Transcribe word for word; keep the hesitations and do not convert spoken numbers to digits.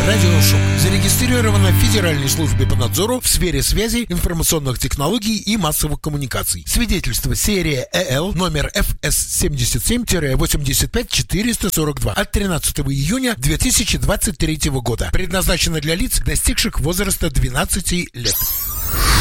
радиошок. Зарегистрировано в Федеральной службе по надзору в сфере связи, информационных технологий и массовых коммуникаций. Свидетельство серия ЭЛ номер эф эс семьдесят семь восемьдесят пять четыреста сорок два от тринадцатого июня две тысячи двадцать третьего года. Предназначено для лиц, достигших возраста двенадцати лет.